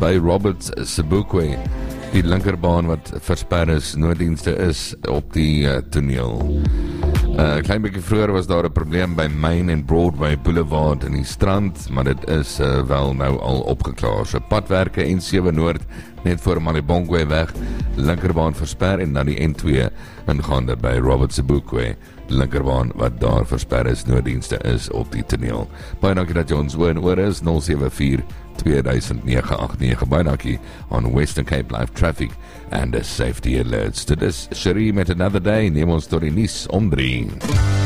by Robert Sobukwe, die linkerbaan wat versper is, nooddienste is op die toneel. Klein bietjie vroeër was daar 'n probleem by Main en Broadway Boulevard in die strand, maar dit is wel nou al opgeklaar. So padwerke N7 Noord, net voor Malibongwe weg, linkerbaan versper en dan die N2 ingaande by Robert Sobukwe, linkerbaan wat daar versper is, nooddienste is op die toneel. Baie dankie dat jy ons oor is, 074-2009-89, baie dankie on Western Cape Live Traffic and Safety Alerts. Dit is Cherie met Another Day, neem ons tot die nuus om 3.